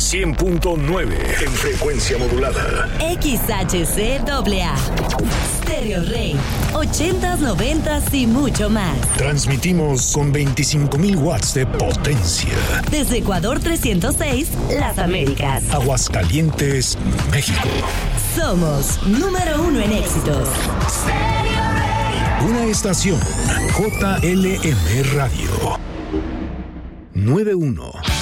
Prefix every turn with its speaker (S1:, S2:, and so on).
S1: 100.9 en frecuencia modulada.
S2: XHCAA. Stereo Rey. 80s, 90s y mucho más.
S1: Transmitimos con 25,000 watts de potencia.
S2: Desde Ecuador 306, Las Américas.
S1: Aguascalientes, México.
S2: Somos número 1 en éxitos.
S1: Stereo Rey. Una estación JLM Radio. 91.